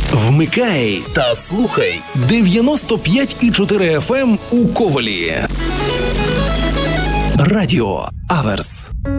Вмикай та слухай 95,4 FM у Ковелі. Радіо Аверс.